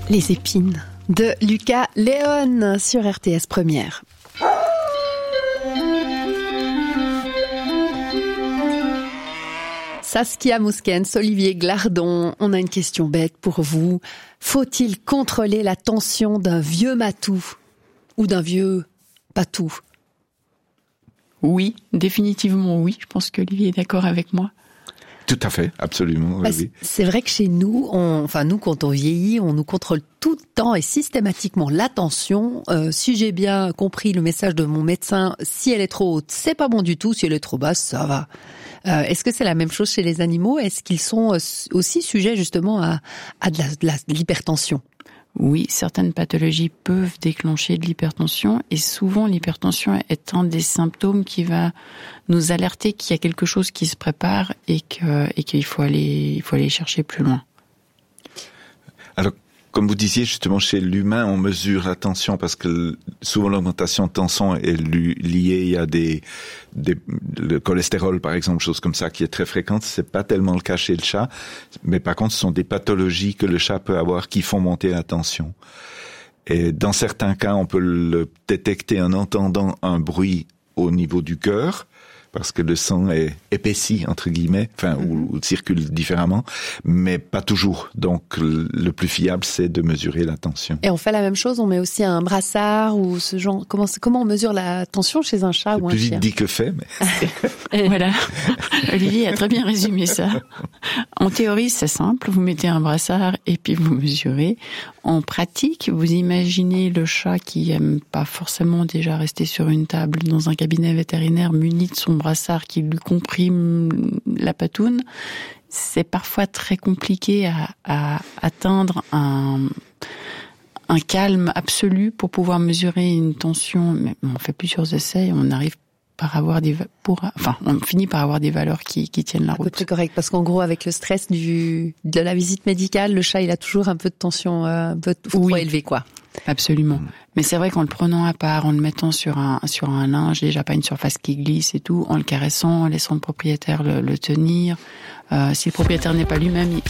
Les épines de Lucas Léon sur RTS Première. Saskia Mouskens, Olivier Glardon, on a une question bête pour vous. Faut-il contrôler la tension d'un vieux matou ou d'un vieux patou? Oui, définitivement oui. Je pense qu'Olivier est d'accord avec moi. Tout à fait, absolument. Oui. C'est vrai que chez nous, nous, quand on vieillit, on nous contrôle tout le temps et systématiquement la tension. Si j'ai bien compris le message de mon médecin, si elle est trop haute, c'est pas bon du tout. Si elle est trop basse, ça va. Est-ce que c'est la même chose chez les animaux? Est-ce qu'ils sont aussi sujets justement à de l'hypertension? Oui, certaines pathologies peuvent déclencher de l'hypertension et souvent l'hypertension est un des symptômes qui va nous alerter qu'il y a quelque chose qui se prépare et qu'il faut aller chercher plus loin. Alors, comme vous disiez, justement, chez l'humain, on mesure la tension parce que souvent l'augmentation de tension est liée à le cholestérol, par exemple, chose comme ça, qui est très fréquente. C'est pas tellement le cas chez le chat. Mais par contre, ce sont des pathologies que le chat peut avoir qui font monter la tension. Et dans certains cas, on peut le détecter en entendant un bruit au niveau du cœur, parce que le sang est épaissi, entre guillemets, ou circule différemment, mais pas toujours. Donc, le plus fiable, c'est de mesurer la tension. Et on fait la même chose, on met aussi un brassard ou ce genre. Comment on mesure la tension chez un chat ou un chien? Plus vite dit que fait, mais... Voilà. Olivier a très bien résumé ça. En théorie, c'est simple. Vous mettez un brassard et puis vous mesurez. En pratique, vous imaginez le chat qui aime pas forcément déjà rester sur une table dans un cabinet vétérinaire muni de son brassard qui lui comprime la patoune. C'est parfois très compliqué à atteindre un calme absolu pour pouvoir mesurer une tension. Mais on fait plusieurs essais et on arrive on finit par avoir des valeurs qui tiennent la route. À peu près correct, parce qu'en gros, avec le stress de la visite médicale, le chat, il a toujours un peu de tension, un peu trop élevée, quoi. Absolument. Mais c'est vrai qu'en le prenant à part, en le mettant sur un linge, déjà pas une surface qui glisse et tout, en le caressant, en laissant le propriétaire le tenir, si le propriétaire n'est pas lui-même,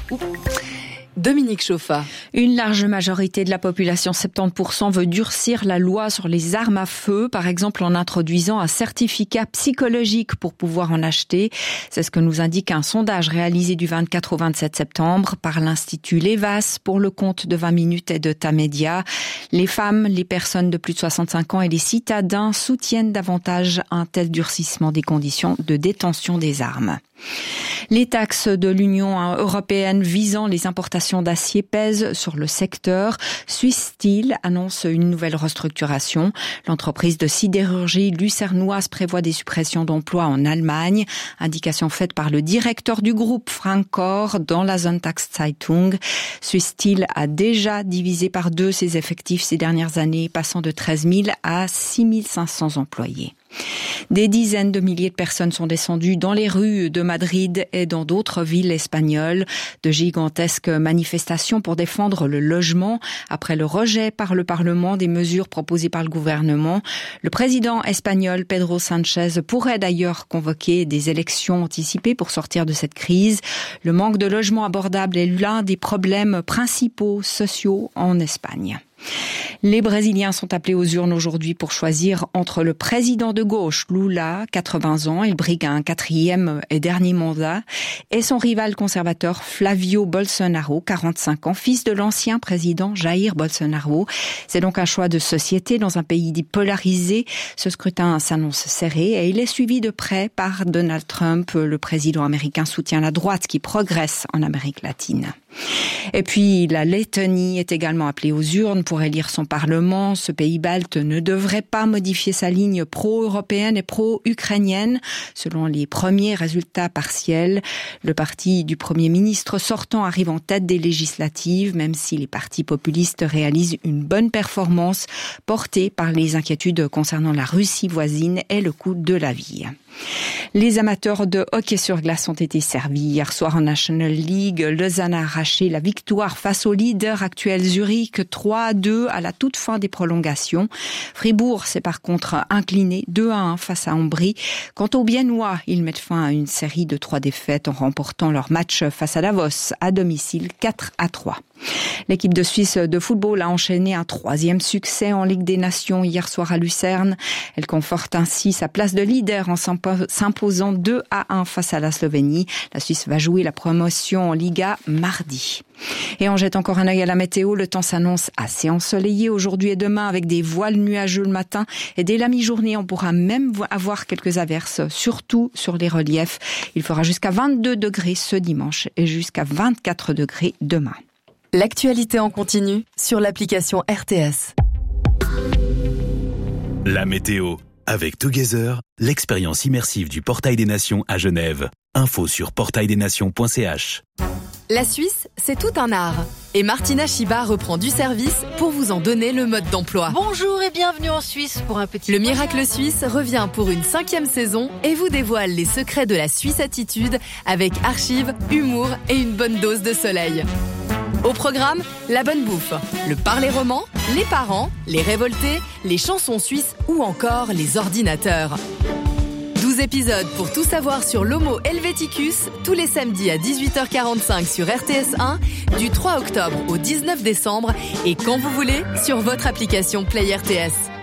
Dominique Chauffa. Une large majorité de la population, 70%, veut durcir la loi sur les armes à feu, par exemple en introduisant un certificat psychologique pour pouvoir en acheter. C'est ce que nous indique un sondage réalisé du 24 au 27 septembre par l'Institut Levas pour le compte de 20 minutes et de Tamedia. Les femmes, les personnes de plus de 65 ans et les citadins soutiennent davantage un tel durcissement des conditions de détention des armes. Les taxes de l'Union européenne visant les importations d'acier pèsent sur le secteur. Swiss Steel annonce une nouvelle restructuration. L'entreprise de sidérurgie lucernoise prévoit des suppressions d'emplois en Allemagne. Indication faite par le directeur du groupe Frank Kor dans la Sonntagszeitung. Swiss Steel a déjà divisé par 2 ses effectifs ces dernières années, passant de 13 000 à 6 500 employés. Des dizaines de milliers de personnes sont descendues dans les rues de Madrid et dans d'autres villes espagnoles. De gigantesques manifestations pour défendre le logement après le rejet par le Parlement des mesures proposées par le gouvernement. Le président espagnol Pedro Sánchez pourrait d'ailleurs convoquer des élections anticipées pour sortir de cette crise. Le manque de logements abordables est l'un des problèmes principaux sociaux en Espagne. Les Brésiliens sont appelés aux urnes aujourd'hui pour choisir entre le président de gauche, Lula, 80 ans, il brigue un 4e et dernier mandat, et son rival conservateur, Flavio Bolsonaro, 45 ans, fils de l'ancien président Jair Bolsonaro. C'est donc un choix de société dans un pays dit polarisé. Ce scrutin s'annonce serré et il est suivi de près par Donald Trump. Le président américain soutient la droite qui progresse en Amérique latine. Et puis la Lettonie est également appelée aux urnes pour élire son parlement. Ce pays balte ne devrait pas modifier sa ligne pro-européenne et pro-ukrainienne. Selon les premiers résultats partiels, le parti du Premier ministre sortant arrive en tête des législatives, même si les partis populistes réalisent une bonne performance portée par les inquiétudes concernant la Russie voisine et le coût de la vie. Les amateurs de hockey sur glace ont été servis hier soir en National League. Le Zanara arraché la victoire face au leader actuel Zurich 3-2 à la toute fin des prolongations. Fribourg s'est par contre incliné 2-1 face à Ambry. Quant aux Biennois, ils mettent fin à une série de 3 défaites en remportant leur match face à Davos à domicile 4-3. L'équipe de Suisse de football a enchaîné un 3e succès en Ligue des Nations hier soir à Lucerne. Elle conforte ainsi sa place de leader en s'imposant 2-1 face à la Slovénie. La Suisse va jouer la promotion en Liga mardi. Et on jette encore un œil à la météo. Le temps s'annonce assez ensoleillé aujourd'hui et demain avec des voiles nuageux le matin. Et dès la mi-journée, on pourra même avoir quelques averses, surtout sur les reliefs. Il fera jusqu'à 22 degrés ce dimanche et jusqu'à 24 degrés demain. L'actualité en continu sur l'application RTS. La météo. Avec Together, l'expérience immersive du Portail des Nations à Genève. Info sur portaildesnations.ch. La Suisse, c'est tout un art. Et Martina Chiba reprend du service pour vous en donner le mode d'emploi. Bonjour et bienvenue en Suisse pour un petit... Le Miracle Suisse revient pour une 5e saison et vous dévoile les secrets de la Suisse attitude avec archives, humour et une bonne dose de soleil. Au programme, la bonne bouffe, le parler roman, les parents, les révoltés, les chansons suisses ou encore les ordinateurs. 12 épisodes pour tout savoir sur l'Homo Helveticus, tous les samedis à 18h45 sur RTS1, du 3 octobre au 19 décembre et quand vous voulez sur votre application Play RTS.